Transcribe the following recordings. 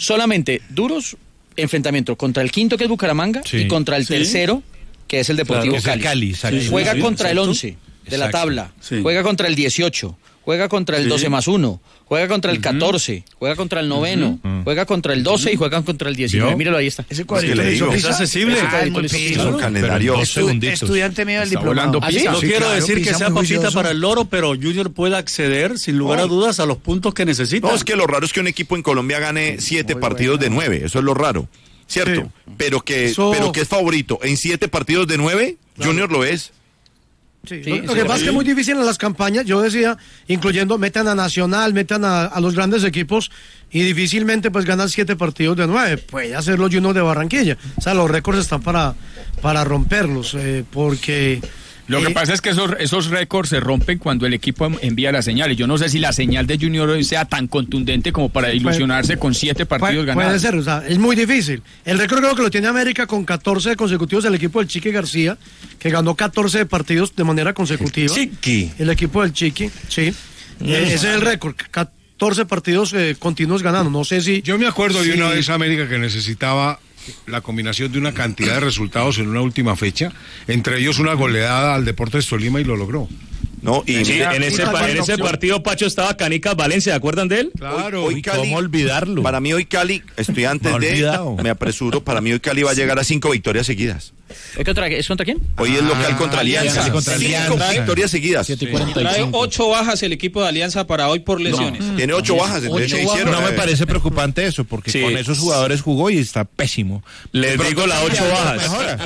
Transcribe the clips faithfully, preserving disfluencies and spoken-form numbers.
solamente duros enfrentamientos contra el quinto, que es Bucaramanga, sí. y contra el sí. tercero, que es el Deportivo claro, Cali. Cali sí, juega sí, contra exacto. el once de la tabla, sí. juega contra el dieciocho, juega contra el sí. doce más uno, juega contra el catorce, juega contra el noveno, uh-huh. juega contra el doce uh-huh. y juega contra el diecinueve. Míralo, ahí está. Ese cuadrito es, es accesible. Ah, es un calendario. Estu- estudiante medio del diplomado. ¿Ah, sí? No sí, quiero claro, decir que sea papita para el loro, pero Junior puede acceder, sin lugar oh. a dudas, a los puntos que necesita. No, es que lo raro es que un equipo en Colombia gane siete Muy partidos bueno. de nueve. Eso es lo raro. ¿Cierto? Sí. Pero que Eso... pero que es favorito en siete partidos de nueve, claro. Junior lo es. Sí, sí, lo, lo que pasa es que es muy difícil en las campañas, yo decía, incluyendo, metan a Nacional, metan a, a los grandes equipos y difícilmente pues ganan siete partidos de nueve, puede hacerlo Junior de Barranquilla, o sea, los récords están para, para romperlos, eh, porque... Lo que eh, pasa es que esos, esos récords se rompen cuando el equipo envía las señales. Yo no sé si la señal de Junior hoy sea tan contundente como para ilusionarse puede, con siete partidos puede, ganados. Puede ser, o sea, es muy difícil. El récord creo que lo tiene América con catorce consecutivos del equipo del Chiqui García, que ganó catorce partidos de manera consecutiva. El Chiqui. El equipo del Chiqui, sí. Mm. Eh, ese es el récord, catorce partidos eh, continuos ganando. No sé si... Yo me acuerdo si... de una vez América que necesitaba la combinación de una cantidad de resultados en una última fecha, entre ellos una goleada al Deportes Tolima y lo logró. No, y sí, en ese, pa- en ese partido, Pacho, estaba Canicas Valencia, ¿se acuerdan de él? Claro, hoy, hoy Cali, ¿cómo olvidarlo? Para mí hoy Cali, estudiantes de, me apresuro, para mí hoy Cali va a llegar a cinco victorias seguidas. ¿Es contra, ¿es contra quién? Hoy es local contra Alianza. Contra Cinco Alianza. victorias seguidas. Sí. Trae ocho bajas el equipo de Alianza para hoy por lesiones. No, tiene ocho bajas. Ocho ¿qué bajas. hicieron? No me parece preocupante eso, porque sí. con esos jugadores jugó y está pésimo. Les digo las ocho bajas.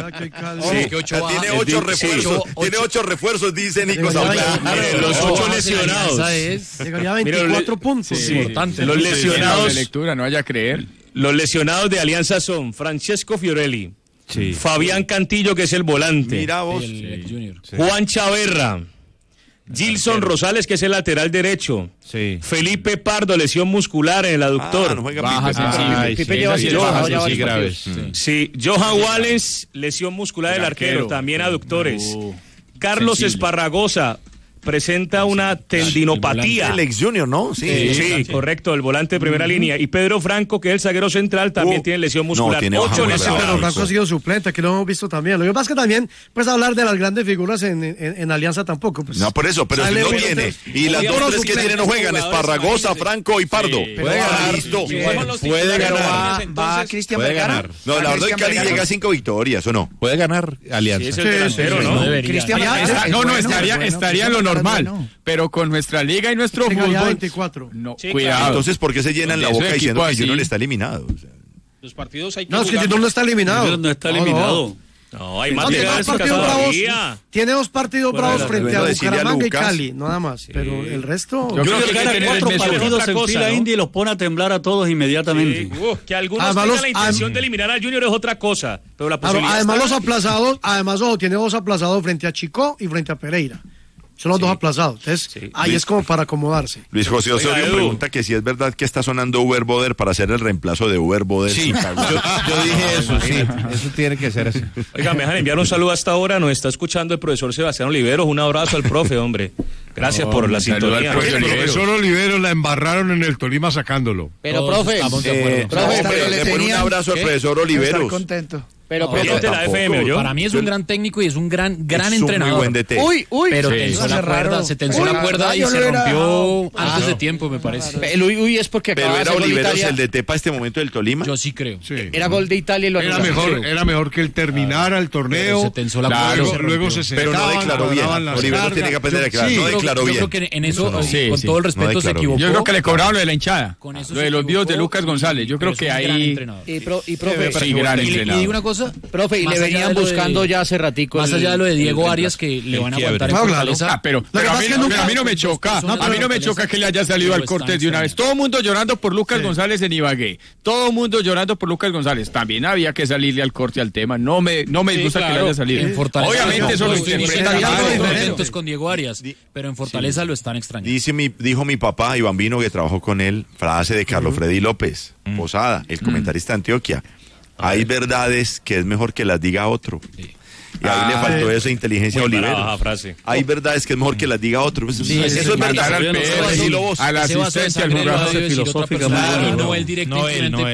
Sí. Ocho bajas. Tiene ocho refuerzos. Sí. Tiene ocho refuerzos, dice Nico Saula. Los ocho lesionados. Llegaría a veinticuatro puntos. Sí. Importante. Los lesionados. De lectura, no vaya a creer. Los lesionados de Alianza son Francesco Fiorelli, sí. Fabián Cantillo, que es el volante, Mira vos. el, el Junior. Sí. Juan Chaverra, Gilson Rosales, que es el lateral derecho, sí. Felipe Pardo, lesión muscular en el aductor. Ah, no juega bajas sensibles. Pipe lleva sí, bajas sí, graves. Sí. sí, Johan Wallace, lesión muscular del arquero, arquero, también aductores. Uh, Carlos sensible. Esparragosa presenta una tendinopatía. El ex Junior, ¿no? Sí, sí, sí, sí, correcto, el volante de primera uh-huh. línea. Y Pedro Franco, que es el zaguero central, también uh, tiene lesión muscular. No, tiene Ocho lesiones. Pedro Franco ha sido suplente, que lo hemos visto también. Lo que pasa es que también, pues hablar de las grandes figuras en, en, en Alianza tampoco. Pues, no, por eso, pero si no tiene. Y las dos tres que tienen no juegan, Esparragosa, Franco y Pardo. Sí, puede ganar. Listo. Puede ganar. Va Cristian Vergara. No, la verdad es que Cali llega a cinco victorias, ¿o no? Puede ganar Alianza. Sí, es el delantero, ¿no? Cristian No, no, estaría en lo normal. Pero con nuestra liga y nuestro fútbol. veinticuatro. No, sí, cuidado. Claro. Entonces, ¿por qué se llenan la boca diciendo que Junior está eliminado? O sea, los partidos hay que No, es que Junior no está eliminado. Junior no está eliminado. No, no hay más no, de tiene, dos partidos bravos, tiene dos partidos bueno, bravos frente a Bucaramanga a y Cali, nada más. Sí. Pero el resto... Yo creo que gana cuatro partidos en fila, Indy, y los pone a temblar a todos inmediatamente. Sí. Uh, que algunos además tengan los, la intención am... de eliminar al Junior es otra cosa. Pero la posibilidad además está... los aplazados, además ojo, tiene dos aplazados frente a Chico y frente a Pereira. Son los sí. dos aplazados. Entonces, sí. ahí Luis, es como para acomodarse. Luis José Osorio pregunta que si es verdad que está sonando Uber Boder para hacer el reemplazo de Uber Boder. Sí, yo, yo dije eso, sí. Eso tiene que ser así. Oiga, me dejan enviar un saludo hasta ahora. Nos está escuchando el profesor Sebastián Oliveros. Un abrazo al profe, hombre. Gracias oh, por la sintonía. Pues el profesor Oliveros la embarraron en el Tolima sacándolo. Pero, Todos profe, eh, profe, no, pero le pone un abrazo al profesor Oliveros. Estoy contento. Pero, no, pero de la F M, ¿yo? Para mí es un gran técnico y es un gran gran es entrenador. Un muy buen D T. Uy, uy, pero sí, tensó la cuerda, se tensó uy, la cuerda y se rompió ah, antes no. de tiempo, me parece. El uy, uy es porque acaba pero era Oliveros el D T para este momento del Tolima. Yo sí creo. Sí. Era gol de Italia y lo era mejor, era mejor que él terminara el torneo. Se tensó la cuerda. Luego, se luego se Pero no declaró bien. Oliveros tiene que aprender a declarar. No declaró bien. Yo creo que en eso, con todo el respeto, se equivocó. Yo creo que le cobraron lo de la hinchada. Lo de los videos de Lucas González. Yo creo que ahí. Y profe, sí, gran entrenador. Y digo una cosa, profe, y le venían buscando ya hace ratico. Más allá de lo de Diego Arias, que le van a aguantar en Fortaleza. Ah, pero, pero, a mí, no, pero a mí no me choca. A mí no me choca que le haya salido al Cortés de una vez. Todo el mundo llorando por Lucas sí. González en Ibagué. Todo el mundo llorando por Lucas González. También había que salirle al corte al tema. No me, no me sí, gusta claro. que le haya salido. En Fortaleza, obviamente eso lo interpretan contentos con Diego Arias, pero en Fortaleza sí. lo están extrañando. Dice mi, dijo mi papá Iván Vino, que trabajó con él, frase de Carlos uh-huh. Freddy López, uh-huh. Posada, el comentarista de Antioquia. Hay verdades que es mejor que las diga otro. Sí. Y ahí ah, le faltó esa inteligencia a Oliveros. Hay verdades que es mejor que las diga otro. Eso, sí, eso es, es verdad. Al a la asistencia, al jugador filosófica. No, él directo.